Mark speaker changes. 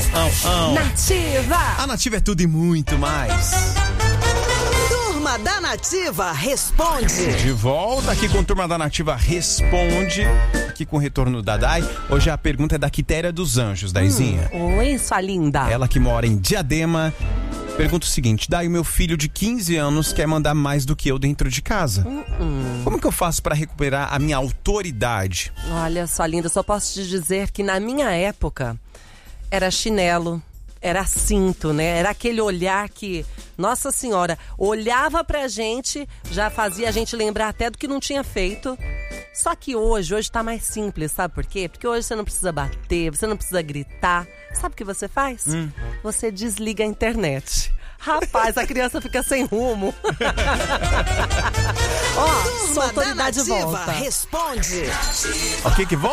Speaker 1: Nativa!
Speaker 2: A Nativa é tudo e muito mais.
Speaker 3: Turma da Nativa Responde.
Speaker 2: De volta aqui com a Turma da Nativa Responde, aqui com o retorno da Dai. Hoje a pergunta é da Quitéria dos Anjos, Daizinha.
Speaker 1: Oi, sua linda.
Speaker 2: Ela que mora em Diadema. Pergunta o seguinte: Dai, o meu filho de 15 anos quer mandar mais do que eu dentro de casa. Como que eu faço para recuperar a minha autoridade?
Speaker 1: Olha, sua linda, só posso te dizer que na minha época era chinelo, era cinto, né? Era aquele olhar que, Nossa Senhora, olhava pra gente, já fazia a gente lembrar até do que não tinha feito. Só que hoje tá mais simples, sabe por quê? Porque hoje você não precisa bater, você não precisa gritar. Sabe o que você faz? Você desliga a internet. Rapaz, a criança fica sem rumo. Ó, sua autoridade volta.
Speaker 3: Responde.
Speaker 2: O que volta?